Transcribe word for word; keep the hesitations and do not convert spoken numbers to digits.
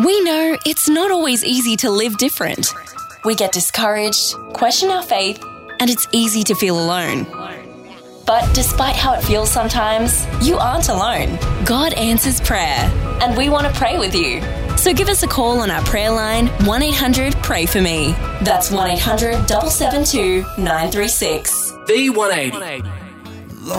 We know it's not always easy to live different. We get discouraged, question our faith, and it's easy to feel alone. But despite how it feels sometimes, you aren't alone. God answers prayer, and we want to pray with you. So give us a call on our prayer line, one eight hundred pray for me. That's one eight hundred seven seven two nine three six. V one eighty.